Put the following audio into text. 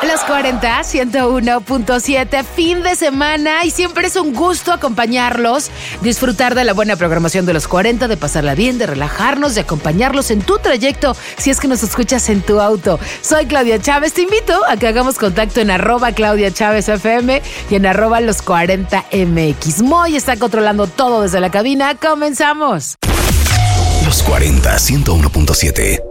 Los 40, 101.7, fin de semana, y siempre es un gusto acompañarlos, disfrutar de la buena programación de los 40, de pasarla bien, de relajarnos, de acompañarlos en tu trayecto, si es que nos escuchas en tu auto. Soy Claudia Chávez, te invito a que hagamos contacto en @ClaudiaChávezFM y en @los40MX. Moy está controlando todo desde la cabina. ¡Comenzamos! Los 40, 101.7.